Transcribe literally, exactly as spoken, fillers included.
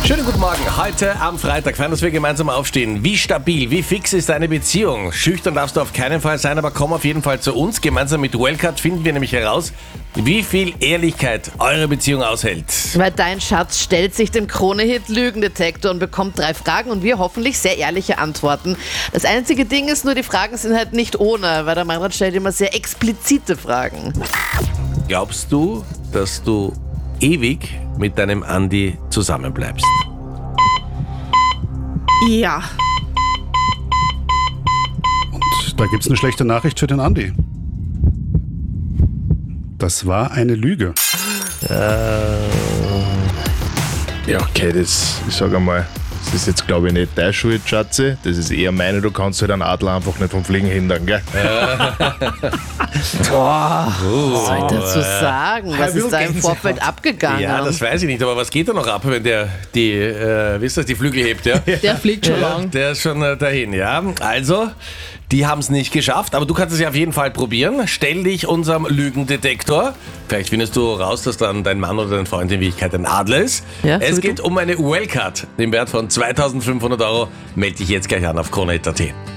Schönen guten Morgen. Heute am Freitag feiern, dass wir gemeinsam aufstehen. Wie stabil, wie fix ist deine Beziehung? Schüchtern darfst du auf keinen Fall sein, aber komm auf jeden Fall zu uns. Gemeinsam mit Wellcard finden wir nämlich heraus, wie viel Ehrlichkeit eure Beziehung aushält. Weil dein Schatz stellt sich dem Krone-Hit Lügendetektor und bekommt drei Fragen und wir hoffentlich sehr ehrliche Antworten. Das einzige Ding ist nur, die Fragen sind halt nicht ohne, weil der Meinrad stellt immer sehr explizite Fragen. Glaubst du, dass du ewig mit deinem Andi zusammenbleibst? Ja. Und da gibt's eine schlechte Nachricht für den Andi. Das war eine Lüge. Ja, okay, das, ich sag einmal, das ist jetzt, glaube ich, nicht deine Schuld, Schatzi. Das ist eher meine, du kannst halt einen Adler einfach nicht vom Fliegen hindern, gell? Boah, was soll ich dazu sagen? Was ist da im Vorfeld abgegangen? Ja, das weiß ich nicht, aber was geht da noch ab, wenn der die, äh, wisst ihr, die Flügel hebt, ja? Der fliegt schon lang. Der ist schon äh, dahin, ja. Also, die haben es nicht geschafft, aber du kannst es ja auf jeden Fall probieren. Stell dich unserem Lügendetektor. Vielleicht findest du raus, dass dann dein Mann oder dein Freund in Wirklichkeit ein Adler ist. Ja, es so geht um eine Wellcard im Wert von zweitausendfünfhundert Euro. Melde dich jetzt gleich an auf Krone Hit Punkt at.